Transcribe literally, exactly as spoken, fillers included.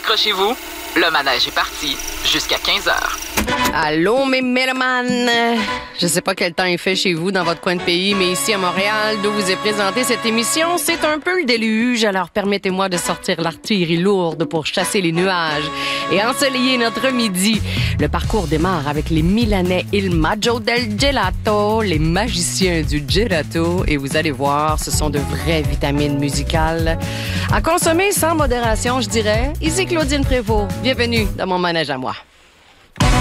accrochez-vous, le manège est parti jusqu'à quinze heures. Allô, mes mélomanes! Je sais pas quel temps il fait chez vous dans votre coin de pays, mais ici à Montréal, d'où vous est présentée cette émission, c'est un peu le déluge. Alors permettez-moi de sortir l'artillerie lourde pour chasser les nuages et ensoleiller notre midi. Le parcours démarre avec les Milanais Il Maggio del Gelato, les magiciens du gelato. Et vous allez voir, ce sont de vraies vitamines musicales à consommer sans modération, je dirais. Ici Claudine Prévost. Bienvenue dans mon manège à moi.